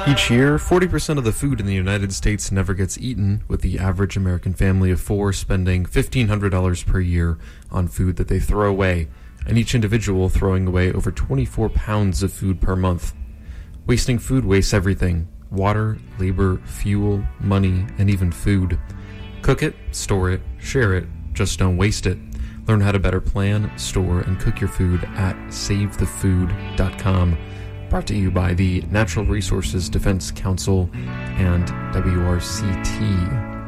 Each year, 40% of the food in the United States never gets eaten, with the average American family of four spending $1,500 per year on food that they throw away, and each individual throwing away over 24 pounds of food per month. Wasting food wastes everything: water, labor, fuel, money, and even food. Cook it, store it, share it, just don't waste it. Learn how to better plan, store, and cook your food at SaveTheFood.com. Brought to you by the Natural Resources Defense Council and WRCT.